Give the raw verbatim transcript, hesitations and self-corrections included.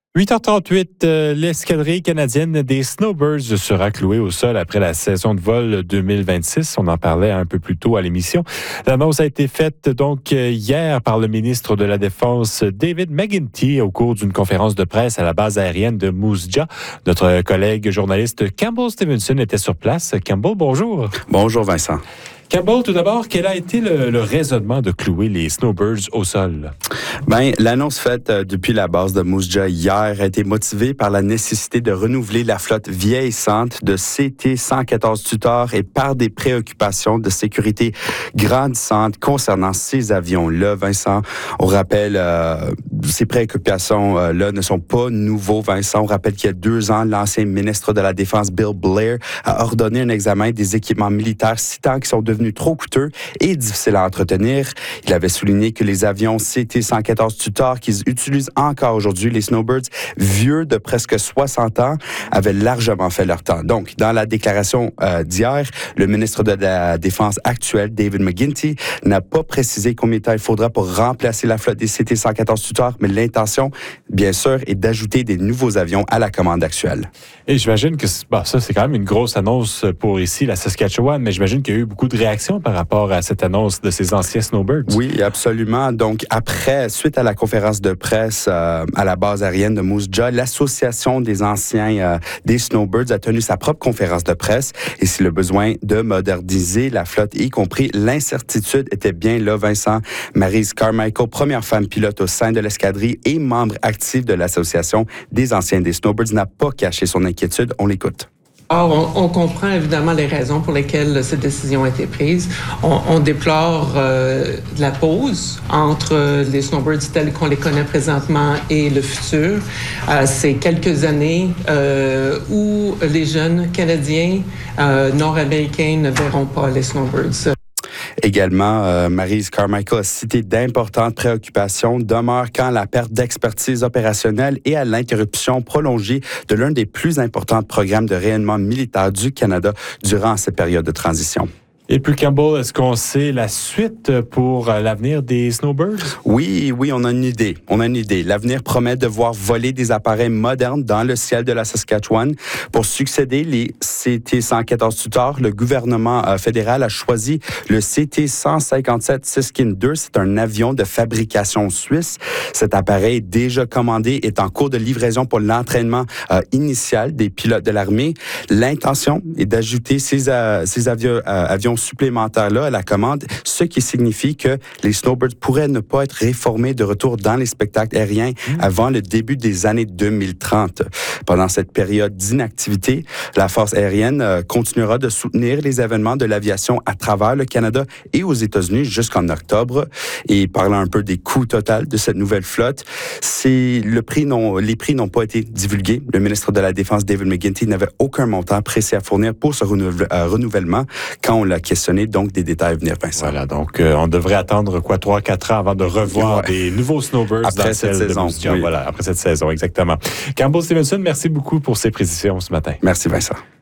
huit heures trente-huit, euh, l'escadrille canadienne des Snowbirds sera clouée au sol après la saison de vol deux mille vingt-six. On en parlait un peu plus tôt à l'émission. L'annonce a été faite donc hier par le ministre de la Défense David McGuinty au cours d'une conférence de presse à la base aérienne de Moose Jaw. Notre collègue journaliste Campbell Stevenson était sur place. Campbell, bonjour. Bonjour Vincent. Campbell, tout d'abord, quel a été le, le raisonnement de clouer les Snowbirds au sol? Ben, l'annonce faite euh, depuis la base de Moose Jaw hier a été motivée par la nécessité de renouveler la flotte vieillissante de C T cent quatorze Tutor et par des préoccupations de sécurité grandissantes concernant ces avions-là. Vincent, on rappelle, euh, ces préoccupations-là euh, ne sont pas nouveaux, Vincent. On rappelle qu'il y a deux ans, l'ancien ministre de la Défense, Bill Blair, a ordonné un examen des équipements militaires citant qu'ils sont devenus trop coûteux et difficiles à entretenir. Il avait souligné que les avions C T cent quatorze Tutor qu'ils utilisent encore aujourd'hui, les Snowbirds, vieux de presque soixante ans, avaient largement fait leur temps. Donc, dans la déclaration euh, d'hier, le ministre de la Défense actuel, David McGuinty, n'a pas précisé combien de temps il faudra pour remplacer la flotte des C T cent quatorze Tutor, mais l'intention, bien sûr, est d'ajouter des nouveaux avions à la commande actuelle. Et j'imagine que bah, ça, c'est quand même une grosse annonce pour ici, la Saskatchewan, mais j'imagine qu'il y a eu beaucoup de réactions par rapport à cette annonce de ces anciens Snowbirds. Oui, absolument. Donc, après, suite à la conférence de presse euh, à la base aérienne de Moose Jaw, l'Association des anciens euh, des Snowbirds a tenu sa propre conférence de presse. Et si le besoin de moderniser la flotte, y compris l'incertitude, était bien là, Vincent, Maryse Carmichael, première femme pilote au sein de l'escadrille et membre active de l'Association des anciens des Snowbirds, n'a pas caché son inquiétude. On l'écoute. Or, on, on comprend évidemment les raisons pour lesquelles cette décision a été prise. On, on déplore euh, la pause entre les Snowbirds tels qu'on les connaît présentement et le futur. Euh, c'est quelques années euh, où les jeunes Canadiens euh, nord-américains ne verront pas les Snowbirds. Également, euh, Maryse Carmichael a cité d'importantes préoccupations demeurent quand la perte d'expertise opérationnelle et à l'interruption prolongée de l'un des plus importants programmes de rayonnement militaire du Canada durant cette période de transition. Et puis, Campbell, est-ce qu'on sait la suite pour l'avenir des Snowbirds? Oui, oui, on a une idée. On a une idée. L'avenir promet de voir voler des appareils modernes dans le ciel de la Saskatchewan. Pour succéder les C T cent quatorze Tutor, le gouvernement euh, fédéral a choisi le C T cent cinquante-sept Siskin deux. C'est un avion de fabrication suisse. Cet appareil, déjà commandé, est en cours de livraison pour l'entraînement euh, initial des pilotes de l'armée. L'intention est d'ajouter ces, euh, ces avions, euh, avions supplémentaires-là à la commande, ce qui signifie que les Snowbirds pourraient ne pas être réformés de retour dans les spectacles aériens mmh. avant le début des années deux mille trente. Pendant cette période d'inactivité, la force aérienne euh, continuera de soutenir les événements de l'aviation à travers le Canada et aux États-Unis jusqu'en octobre. Et parlant un peu des coûts totaux de cette nouvelle flotte, c'est le prix non, les prix n'ont pas été divulgués. Le ministre de la Défense, David McGuinty, n'avait aucun montant précis à fournir pour ce renouvel- euh, renouvellement quand on l'a questionner donc des détails à venir, Vincent. Voilà, donc euh, on devrait attendre quoi, trois quatre ans avant de revoir ouais. des nouveaux Snowbirds après dans cette celle saison. De oui. Voilà, après cette saison, exactement. Campbell Stevenson, merci beaucoup pour ces précisions ce matin. Merci, Vincent.